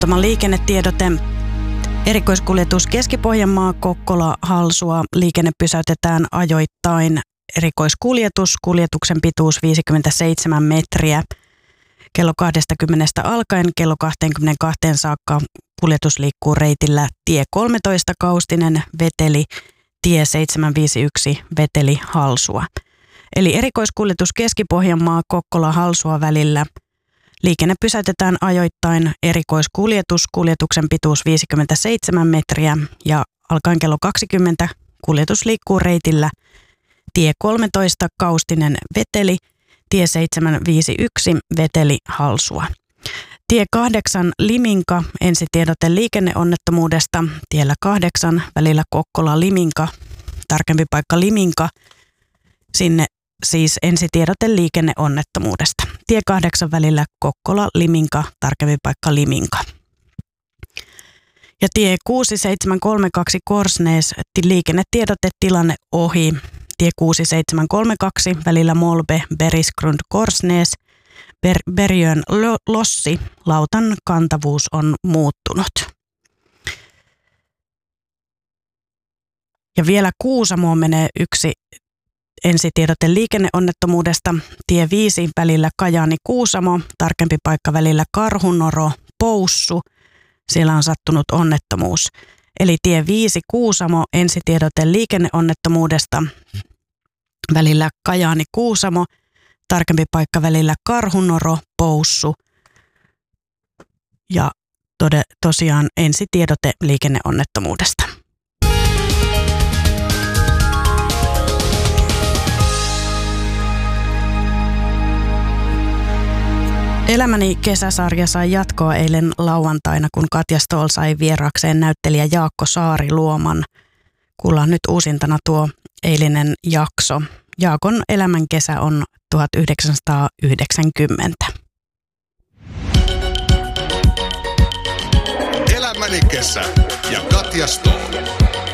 onnettoman liikennetiedote. Erikoiskuljetus Keski-Pohjanmaa, Kokkola, Halsua. Liikenne pysäytetään ajoittain. Erikoiskuljetus, kuljetuksen pituus 57 metriä. Kello 20 alkaen kello 22 saakka kuljetus liikkuu reitillä tie 13 Kaustinen, Veteli, tie 751 Veteli, Halsua. Eli erikoiskuljetus Keski-Pohjanmaa, Kokkola, Halsua välillä. Liikenne pysäytetään ajoittain. Erikoiskuljetus, kuljetuksen pituus 57 metriä ja alkaen kello 20 kuljetus liikkuu reitillä tie 13 Kaustinen, Veteli, tie 751 Veteli, Halsua. Tie 8 Liminka, ensitiedote liikenneonnettomuudesta. Tiellä 8 välillä Kokkola Liminka, tarkempi paikka Liminka, sinne siis ensitiedote liikenneonnettomuudesta. Tie 8 välillä Kokkola Liminka, tarkempi paikka Liminka. Ja tie 6732 Korsnäs, liikennetiedote tilanne ohi. Tie 6732 välillä Molbe, Berisgrund, Korsnäs, Bergön Lossi, lautan kantavuus on muuttunut. Ja vielä Kuusamoon menee yksi ensitiedote liikenneonnettomuudesta. Tie 5 välillä Kajaani-Kuusamo, tarkempi paikka välillä Karhunoro, Poussu. Siellä on sattunut onnettomuus. Eli tie 5 Kuusamo, ensitiedote liikenneonnettomuudesta välillä Kajaani-Kuusamo, tarkempi paikka välillä Karhunoro, Poussu ja tosiaan ensitiedote liikenneonnettomuudesta. Elämäni kesäsarja sai jatkoa eilen lauantaina, kun Katja Stoll sai vieraakseen näyttelijä Jaakko Saariluoman. Kuullaan nyt uusintana tuo eilinen jakso. Jaakon elämän kesä on 1990. Elämäni kesä ja Katja Stoll.